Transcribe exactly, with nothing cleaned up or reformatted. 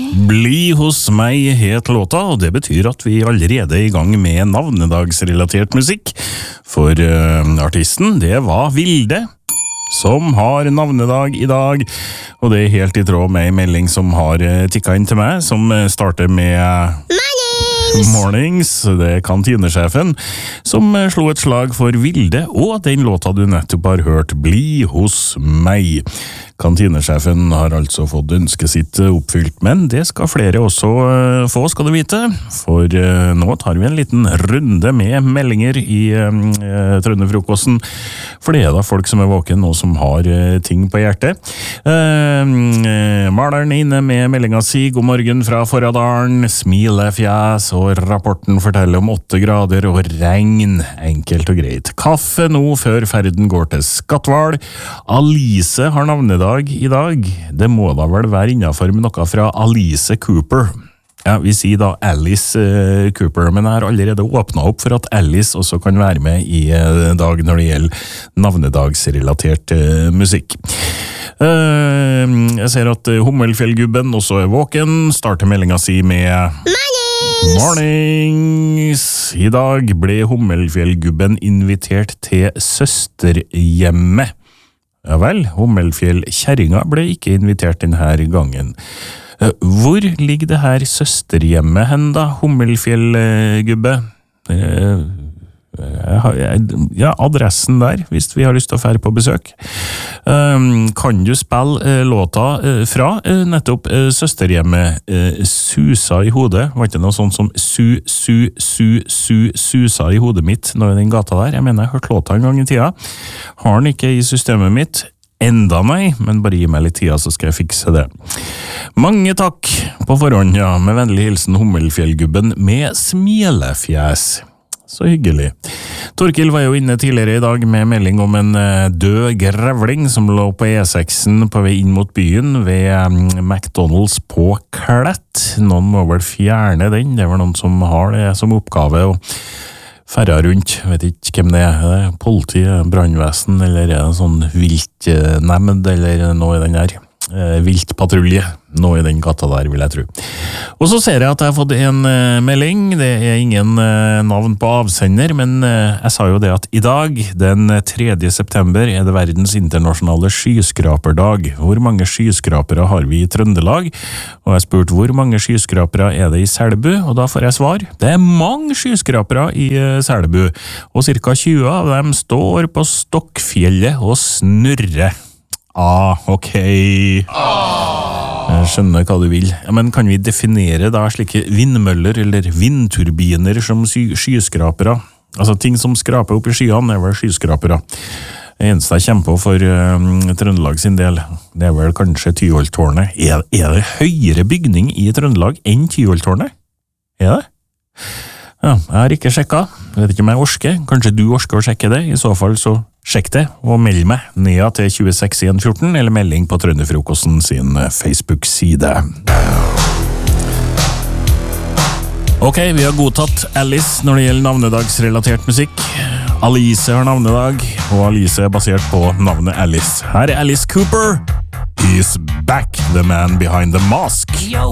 Bli hos meg het låta, og det betyr at vi allerede er i gang med navnedagsrelatert musikk. For uh, artisten, det var Vilde, som har navnedag i dag. Og det er helt i tråd med en melding som har uh, tikket inn til meg, som uh, starter med uh, Mornings, det er kantinesjefen, som uh, slo et slag for Vilde, og den låta du nettopp har hørt, Bli hos meg. Kantinesjefen har altså fått ønsket sitt oppfylt, men det skal flere også uh, få, skal du vite. For uh, nå tar vi en liten runde med meldinger i uh, Trønderfrokosten. For det er da folk som er våken og som har uh, ting på hjertet. Uh, uh, Maleren inne med meldinga si, god morgen fra Forradalen, smilefjes, og rapporten forteller om åtte grader og regn, enkelt og greit. Kaffe nå før ferden går til Skatval. Alice har navnedag i dag. Det må da vel være innenfor med noe fra Alice Cooper. Ja, vi sier da Alice uh, Cooper, men jeg har allerede åpnet opp for at Alice også kan være med i uh, dag når det gjelder navnedagsrelatert uh, musikk. Uh, jeg ser at uh, Hummelfjellgubben også er våken, starter meldinga si med Mornings! Mornings! I dag ble Hummelfjellgubben invitert til søsterhjemmet. Ja vel, Hummelfjell-kjerringa ble ikke invitert denne gangen. Hvor ligger det her søsterhjemmet hen da, Hummelfjell-gubbe? Ja, adressen der, hvis vi har lyst til å fære på besøk. Kan du spille låta fra nettopp søsterhjemmet Susa i hodet? Var ikke noe sånt som su, su, su, su, susa i hodet mitt når den gata der? Jeg mener, jeg har hørt låta en gang i tida. Har den ikke i systemet mitt? Enda nei, men bare gi meg litt tida, så skal jeg fikse det. Mange takk på forhånd, ja, med vennlig hilsen Hummelfjellgubben med smilefjes. Så hyggelig. Torkil var jo inne tidligere i dag med melding om en død grevling som lå på E seksen på vei inn mot byen ved McDonalds på Klett. Noen må vel fjerne den, det er vel noen som har det som oppgave å ferra rundt, vet ikke hvem det er, er det politi, brandvesen, eller er det en sånn viltnemnd, eller noe i den der, eh, viltpatrulje, noe i den gata der, vil jeg tro. Og så ser jeg at jeg har fått en eh, melding, det er ingen eh, navn på avsender, men eh, jeg sa jo det at i dag, den tredje september, er det verdens internasjonale skyskraperdag. Hvor mange skyskrapere har vi i Trøndelag? Og jeg spurte hvor mange skyskrapere er det i Selbu, og da får jeg svar. Det er mange skyskrapere i uh, Selbu, og cirka tjue av dem står på Stokkfjellet og snurrer. Ah, ok. Jeg skjønner hva du vil. Ja, men kan vi definere da slike vindmøller eller vindturbiner som skyskrapere? Altså ting som skraper opp i skyene er vel skyskrapere. Det eneste jeg kjemper på for uh, Trøndelag sin del, det er vel kanskje Tyholttårnet. Er, er det høyere bygning i Trøndelag enn Tyholttårnet? Er det? Ja, jeg har ikke sjekket. Jeg vet ikke om jeg orsker. Kanskje du orsker å sjekke det? I så fall så sjekk det, og meld meg ned til tjueseks en fjorten, eller melding på Trønderfrokosten sin Facebook-side. Ok, vi har godtatt Alice når det gjelder navnedagsrelatert musikk. Alice har navnedag, og Alice er basert på navnet Alice. Her er Alice Cooper. He's back, the man behind the mask.